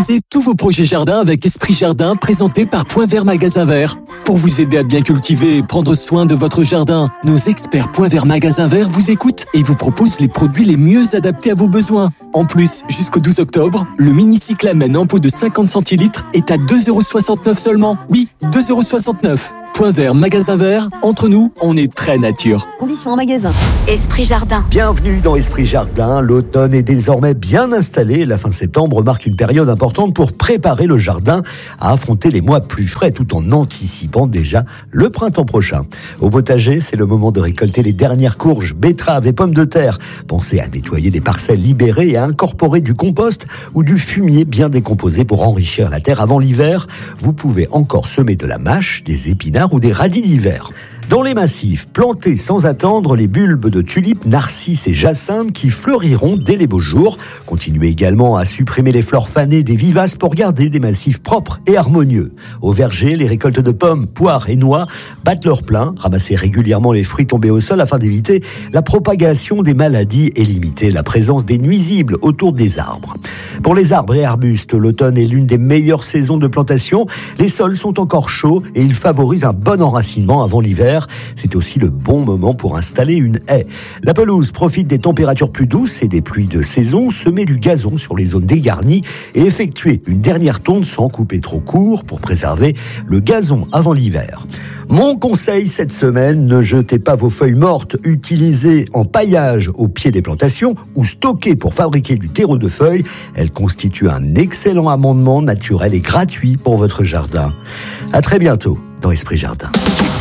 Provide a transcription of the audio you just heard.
Réalisez tous vos projets jardin avec Esprit Jardin, présenté par Point Vert Magasin Vert. Pour vous aider à bien cultiver et prendre soin de votre jardin, nos experts Point Vert Magasin Vert vous écoutent et vous proposent les produits les mieux adaptés à vos besoins. En plus, jusqu'au 12 octobre, le mini-cyclamen en pot de 50 centilitres est à 2,69€ seulement. Oui, 2,69€. Point Vert Magasin Vert, entre nous, on est très nature. Conditions en magasin. Esprit Jardin. Bienvenue dans Esprit Jardin. L'automne est désormais bien installé. La fin septembre marque une période importante pour préparer le jardin à affronter les mois plus frais tout en anticipant déjà le printemps prochain. Au potager, c'est le moment de récolter les dernières courges, betteraves et pommes de terre. Pensez à nettoyer les parcelles libérées et à incorporer du compost ou du fumier bien décomposé pour enrichir la terre avant l'hiver. Vous pouvez encore semer de la mâche, des épinards ou des radis d'hiver. Dans les massifs, plantez sans attendre les bulbes de tulipes, narcisses et jacinthes qui fleuriront dès les beaux jours. Continuez également à supprimer les fleurs fanées des vivaces pour garder des massifs propres et harmonieux. Au verger, les récoltes de pommes, poires et noix battent leur plein. Ramassez régulièrement les fruits tombés au sol afin d'éviter la propagation des maladies et limiter la présence des nuisibles autour des arbres. Pour les arbres et arbustes, l'automne est l'une des meilleures saisons de plantation. Les sols sont encore chauds et ils favorisent un bon enracinement avant l'hiver. C'est aussi le bon moment pour installer une haie. La pelouse profite des températures plus douces et des pluies de saison. Semer du gazon sur les zones dégarnies et effectuer une dernière tonde sans couper trop court pour préserver le gazon avant l'hiver. Mon conseil cette semaine, ne jetez pas vos feuilles mortes utilisées en paillage au pied des plantations ou stockées pour fabriquer du terreau de feuilles. Elles constituent un excellent amendement naturel et gratuit pour votre jardin. À très bientôt dans Esprit Jardin.